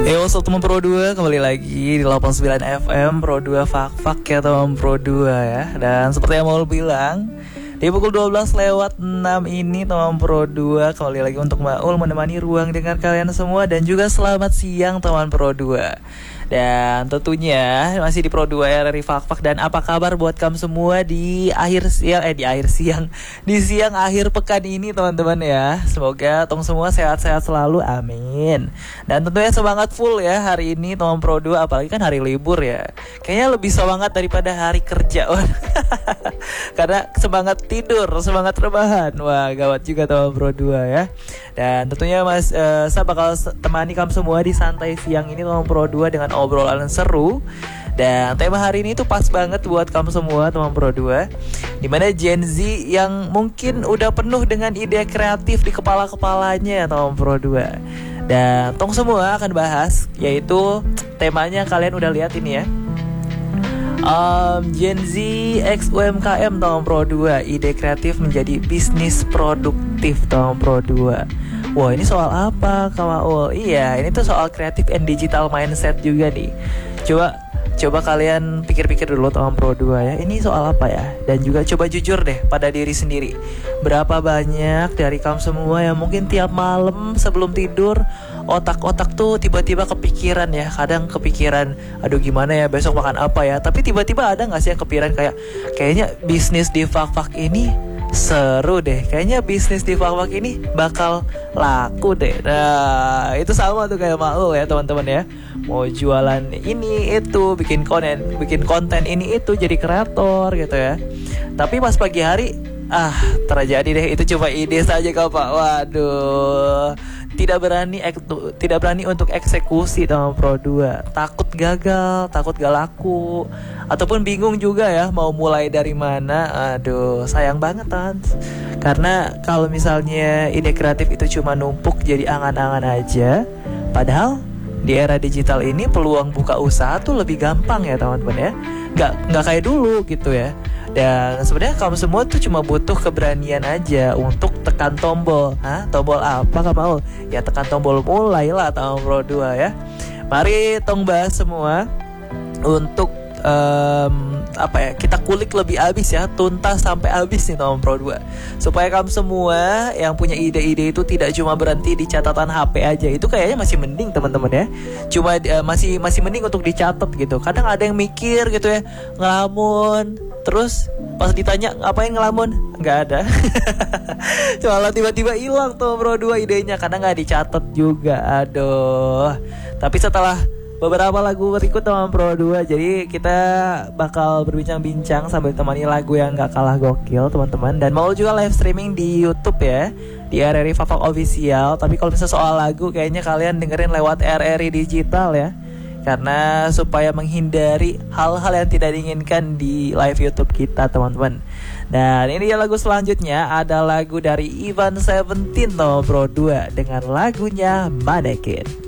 Sobat teman Pro 2, kembali lagi di 89 FM Pro 2 Fak ya teman Pro 2 ya. Dan seperti yang mau bilang, di pukul 12:06 ini teman Pro 2 kembali lagi untuk Maul menemani ruang dengar kalian semua. Dan juga selamat siang teman Pro 2. Dan tentunya masih di Pro 2 RRI Fak. Dan apa kabar buat kamu semua di siang akhir pekan ini teman-teman ya. Semoga tong semua sehat-sehat selalu, amin. Dan tentunya semangat full ya hari ini teman Pro 2, apalagi kan hari libur ya. Kayaknya lebih semangat daripada hari kerja. Karena semangat tidur, semangat rebahan. Wah, gawat juga teman Pro 2 ya. Dan tentunya saya bakal temani kamu semua di santai siang ini teman Pro 2 dengan obrolan seru. Dan tema hari ini tuh pas banget buat kamu semua teman Pro 2, dimana Gen Z yang mungkin udah penuh dengan ide kreatif di kepala-kepalanya teman Pro 2. Dan tong semua akan bahas, yaitu temanya kalian udah lihat ini ya, Gen Z X UMKM teman Pro 2, ide kreatif menjadi bisnis produktif teman Pro 2. Wah, ini soal apa Kamaul? Iya, ini tuh soal creative and digital mindset juga nih. Coba kalian pikir-pikir dulu teman Pro 2 ya. Ini soal apa ya? Dan juga coba jujur deh pada diri sendiri. Berapa banyak dari kamu semua yang mungkin tiap malam sebelum tidur otak-otak tuh tiba-tiba kepikiran ya. Kadang kepikiran, aduh gimana ya besok makan apa ya. Tapi tiba-tiba ada gak sih yang kepikiran kayaknya bisnis di Fak ini seru deh. Kayaknya bisnis di Fak ini bakal laku deh. Nah, itu sama tuh kayak Maul ya teman-teman ya. Mau jualan ini itu, bikin konten ini itu, jadi kreator gitu ya. Tapi pas pagi hari terjadi deh, itu cuma ide saja kau Pak. Waduh, tidak berani untuk eksekusi teman Pro 2. Takut gagal, takut gak laku, ataupun bingung juga ya mau mulai dari mana. Aduh, sayang banget kan. Karena kalau misalnya ide kreatif itu cuma numpuk jadi angan-angan aja, padahal di era digital ini peluang buka usaha tuh lebih gampang ya teman-teman ya. Nggak kayak dulu gitu ya. Dan sebenarnya kamu semua tuh cuma butuh keberanian aja untuk tekan tombol. Tombol apa kamu mau? Ya tekan tombol mulailah teman Pro 2 ya. Mari tong bahas semua untuk kita kulik lebih habis ya, tuntas sampai habis nih teman Pro 2, supaya kamu semua yang punya ide-ide itu tidak cuma berhenti di catatan HP aja. Itu kayaknya masih mending teman-teman ya. Cuma masih mending untuk dicatat gitu. Kadang ada yang mikir gitu ya, ngelamun, terus pas ditanya ngapain ngelamun, nggak ada. Malah tiba-tiba hilang tuh Pro 2 idenya, karena nggak dicatat juga. Aduh. Tapi setelah beberapa lagu berikut teman Pro 2, jadi kita bakal berbincang-bincang sambil temani lagu yang gak kalah gokil teman-teman. Dan mau juga live streaming di YouTube ya, di RRI Fak Official. Tapi kalau misalnya soal lagu, kayaknya kalian dengerin lewat RRI Digital ya, karena supaya menghindari hal-hal yang tidak diinginkan di live YouTube kita teman-teman. Dan ini dia lagu selanjutnya, ada lagu dari Ivan 17 teman Pro 2 dengan lagunya Mannequin.